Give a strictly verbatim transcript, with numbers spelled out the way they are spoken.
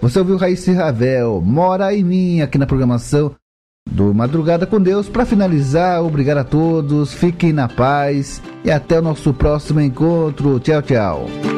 Você ouviu Raíssa e Ravel, Mora em Mim, aqui na programação do Madrugada com Deus. Para finalizar, obrigado a todos, fiquem na paz e até o nosso próximo encontro. Tchau, tchau.